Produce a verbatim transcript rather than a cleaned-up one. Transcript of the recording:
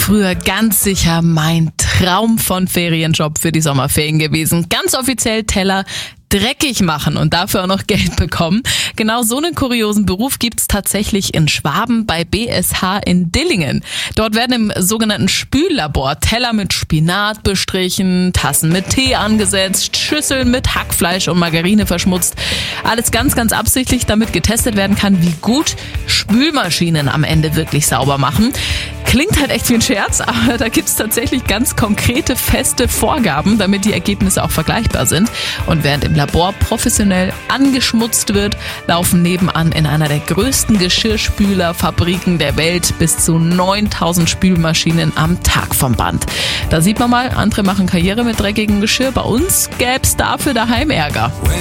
früher ganz sicher mein Traum von Ferienjob für die Sommerferien gewesen. Ganz offiziell Teller dreckig machen und dafür auch noch Geld bekommen. Genau so einen kuriosen Beruf gibt's tatsächlich in Schwaben bei B S H in Dillingen. Dort werden im sogenannten Spüllabor Teller mit Spinat bestrichen, Tassen mit Tee angesetzt, Schüsseln mit Hackfleisch und Margarine verschmutzt. Alles ganz, ganz absichtlich, damit getestet werden kann, wie gut Spülmaschinen am Ende wirklich sauber machen. Klingt halt echt wie ein Scherz, aber da gibt's tatsächlich ganz konkrete, feste Vorgaben, damit die Ergebnisse auch vergleichbar sind. Und während im Labor professionell angeschmutzt wird, laufen nebenan in einer der größten Geschirrspülerfabriken der Welt bis zu neuntausend Spülmaschinen am Tag vom Band. Da sieht man mal, andere machen Karriere mit dreckigem Geschirr. Bei uns gäb's dafür daheim Ärger.